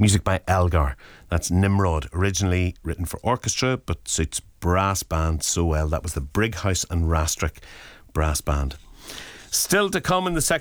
Music by Elgar. That's Nimrod, originally written for orchestra but suits brass band so well. That was the Brighouse and Rastrick Brass Band. Still to come in the second